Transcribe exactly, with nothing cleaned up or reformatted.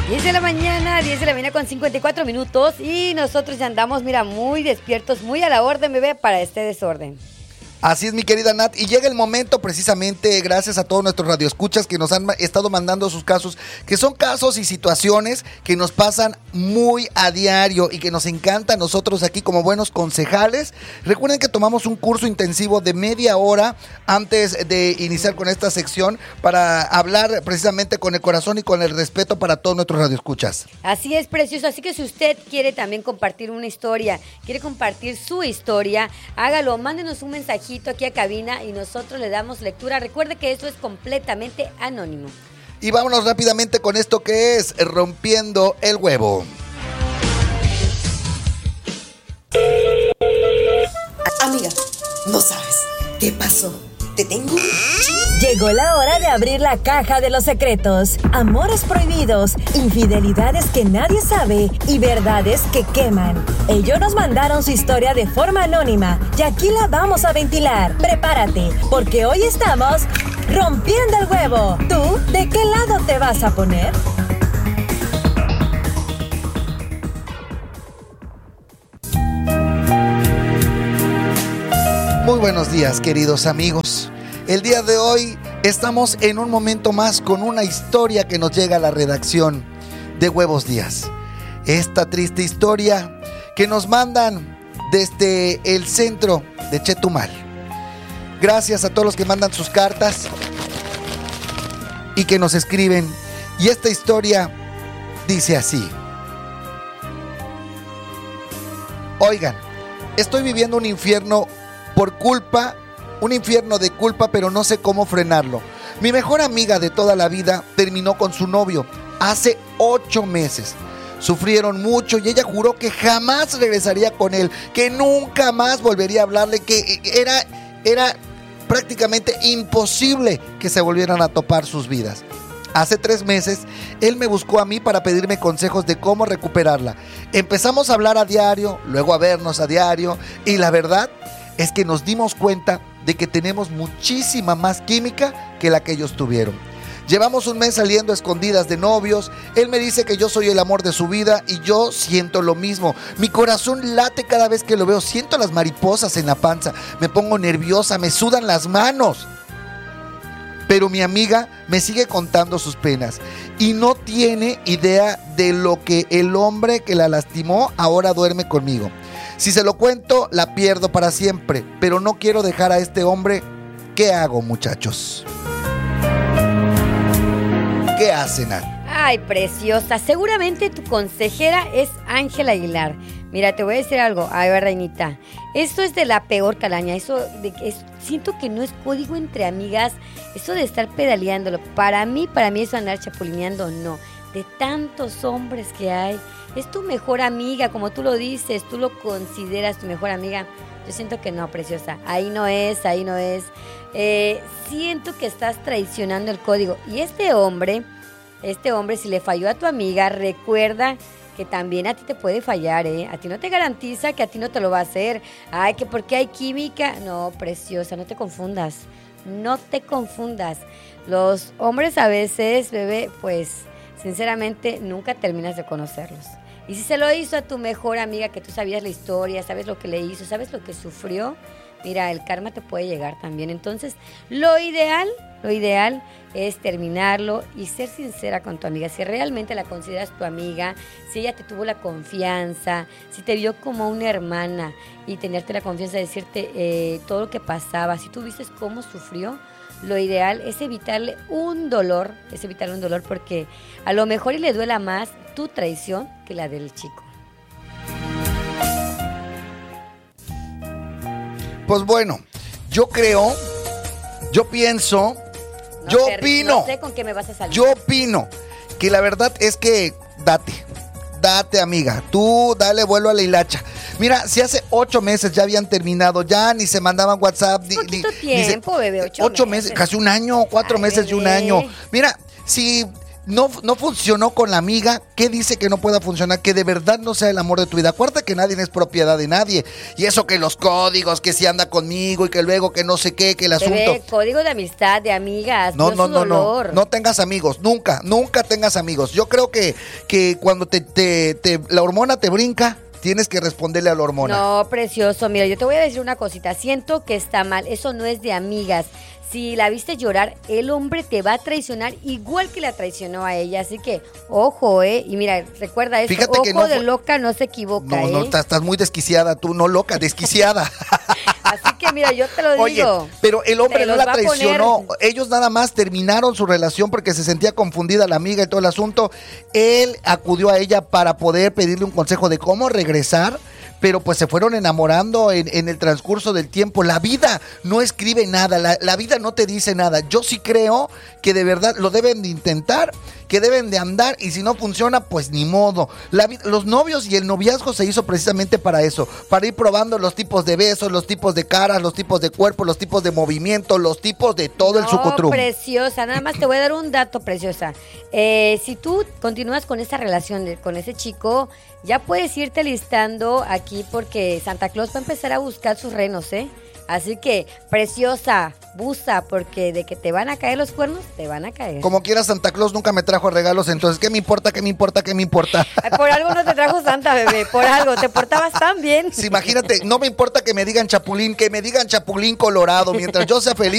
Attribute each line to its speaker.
Speaker 1: diez de la mañana, diez de la mañana con cincuenta y cuatro minutos y nosotros ya andamos, mira, muy despiertos, muy a la orden, bebé, para este desorden.
Speaker 2: Así es, mi querida Nat, y llega el momento precisamente gracias a todos nuestros radioescuchas que nos han estado mandando sus casos, que son casos y situaciones que nos pasan muy a diario y que nos encanta a nosotros aquí como buenos concejales. Recuerden que tomamos un curso intensivo de media hora antes de iniciar con esta sección para hablar precisamente con el corazón y con el respeto para todos nuestros radioescuchas.
Speaker 1: Así es, precioso, así que si usted quiere también compartir una historia, quiere compartir su historia, hágalo, mándenos un mensajito aquí a cabina y nosotros le damos lectura. Recuerde que esto es completamente anónimo.
Speaker 2: Y vámonos rápidamente con esto que es Rompiendo el Huevo.
Speaker 3: Amiga, no sabes qué pasó. Te tengo un chisme.
Speaker 4: Llegó la hora de abrir la caja de los secretos. Amores prohibidos, infidelidades que nadie sabe y verdades que queman. Ellos nos mandaron su historia de forma anónima y aquí la vamos a ventilar. Prepárate, porque hoy estamos rompiendo el huevo. ¿Tú de qué lado te vas a poner?
Speaker 2: Muy buenos días, queridos amigos. El día de hoy estamos en un momento más con una historia que nos llega a la redacción de Huevos Días. Esta triste historia que nos mandan desde el centro de Chetumal. Gracias a todos los que mandan sus cartas y que nos escriben. Y esta historia dice así. Oigan, estoy viviendo un infierno por culpa, un infierno de culpa, pero no sé cómo frenarlo. Mi mejor amiga de toda la vida terminó con su novio hace ocho meses. Sufrieron mucho y ella juró que jamás regresaría con él, que nunca más volvería a hablarle, que era, era prácticamente imposible que se volvieran a topar sus vidas. Hace tres meses, él me buscó a mí para pedirme consejos de cómo recuperarla. Empezamos a hablar a diario, luego a vernos a diario, y la verdad es que nos dimos cuenta de que tenemos muchísima más química que la que ellos tuvieron. Llevamos un mes saliendo a escondidas de novios. Él me dice que yo soy el amor de su vida y yo siento lo mismo. Mi corazón late cada vez que lo veo. Siento las mariposas en la panza. Me pongo nerviosa, me sudan las manos. Pero mi amiga me sigue contando sus penas y no tiene idea de lo que el hombre que la lastimó ahora duerme conmigo. Si se lo cuento, la pierdo para siempre, pero no quiero dejar a este hombre. ¿Qué hago, muchachos? ¿Qué hacen?
Speaker 1: Ay, preciosa. Seguramente tu consejera es Ángela Aguilar. Mira, te voy a decir algo. Ay, va, reinita. Esto es de la peor calaña. Eso de, es, siento que no es código entre amigas. Eso de estar pedaleándolo. Para mí, para mí eso andar chapulineando, no. De tantos hombres que hay. Es tu mejor amiga, como tú lo dices, tú lo consideras tu mejor amiga. Yo siento que no, preciosa. Ahí no es, ahí no es. Eh, siento que estás traicionando el código. Y este hombre, este hombre, si le falló a tu amiga, recuerda que también a ti te puede fallar, ¿eh? A ti no te garantiza que a ti no te lo va a hacer. Ay, que porque hay química. No, preciosa, no te confundas. No te confundas. Los hombres a veces, bebé, pues, sinceramente, nunca terminas de conocerlos. Y si se lo hizo a tu mejor amiga, que tú sabías la historia, sabes lo que le hizo, sabes lo que sufrió, mira, el karma te puede llegar también. Entonces, lo ideal, lo ideal es terminarlo y ser sincera con tu amiga. Si realmente la consideras tu amiga, si ella te tuvo la confianza, si te vio como una hermana y tenerte la confianza de decirte eh, todo lo que pasaba, si tú viste cómo sufrió, lo ideal es evitarle un dolor, es evitarle un dolor porque a lo mejor y le duela más tu traición que la del chico.
Speaker 2: Pues bueno, yo creo, yo pienso,
Speaker 1: No
Speaker 2: yo
Speaker 1: sé,
Speaker 2: opino,
Speaker 1: no sé con qué me vas a salir.
Speaker 2: yo opino que la verdad es que date, date amiga, tú dale vuelo a la hilacha. Mira, si hace ocho meses ya habían terminado, ya ni se mandaban WhatsApp.
Speaker 1: Es
Speaker 2: ni,
Speaker 1: poquito
Speaker 2: ni,
Speaker 1: tiempo,
Speaker 2: ni se,
Speaker 1: bebé, ocho,
Speaker 2: ocho
Speaker 1: meses.
Speaker 2: meses, casi un año, cuatro
Speaker 1: Ay,
Speaker 2: meses y un
Speaker 1: bebé.
Speaker 2: año. Mira, si no, no funcionó con la amiga, ¿qué dice que no pueda funcionar? Que de verdad no sea el amor de tu vida. Acuérdate que nadie es propiedad de nadie. Y eso que los códigos, que si anda conmigo y que luego que no sé qué, que el asunto.
Speaker 1: Bebé, código de amistad, de amigas.
Speaker 2: No,
Speaker 1: vio
Speaker 2: no,
Speaker 1: su
Speaker 2: no, no.
Speaker 1: dolor.
Speaker 2: No tengas amigos, nunca, nunca tengas amigos. Yo creo que, que cuando te, te, te, la hormona te brinca, tienes que responderle a la hormona.
Speaker 1: No, precioso. Mira, yo te voy a decir una cosita. Siento que está mal. Eso no es de amigas. Si la viste llorar, el hombre te va a traicionar igual que la traicionó a ella. Así que, ojo, ¿eh? Y mira, recuerda eso.
Speaker 2: Fíjate
Speaker 1: ojo
Speaker 2: que no
Speaker 1: de
Speaker 2: fue...
Speaker 1: loca no se equivoca,
Speaker 2: No,
Speaker 1: ¿eh?
Speaker 2: no, estás, estás muy desquiciada tú, no loca, desquiciada.
Speaker 1: Así que mira, yo te lo digo.
Speaker 2: Oye, pero el hombre
Speaker 1: Te
Speaker 2: no
Speaker 1: los
Speaker 2: la
Speaker 1: va a
Speaker 2: traicionó.
Speaker 1: poner.
Speaker 2: Ellos nada más terminaron su relación porque se sentía confundida la amiga y todo el asunto. Él acudió a ella para poder pedirle un consejo de cómo regresar. Pero pues se fueron enamorando en, en el transcurso del tiempo. La vida no escribe nada, la, la vida no te dice nada. Yo sí creo que de verdad lo deben de intentar, que deben de andar, y si no funciona, pues ni modo. La, los novios y el noviazgo se hizo precisamente para eso, para ir probando los tipos de besos, los tipos de caras, los tipos de cuerpo, los tipos de movimiento, los tipos de todo
Speaker 1: no,
Speaker 2: el sucutrum.
Speaker 1: Preciosa, nada más te voy a dar un dato, preciosa. Eh, si tú continúas con esa relación de, con ese chico, ya puedes irte listando aquí porque Santa Claus va a empezar a buscar sus renos, ¿eh? Así que, preciosa, busa, porque de que te van a caer los cuernos, te van a caer.
Speaker 2: Como quiera, Santa Claus nunca me trajo regalos, entonces, ¿qué me importa, qué me importa, qué me importa?
Speaker 1: Por algo no te trajo Santa, bebé, por algo, te portabas tan bien.
Speaker 2: Sí, imagínate, no me importa que me digan Chapulín, que me digan Chapulín Colorado, mientras yo sea feliz.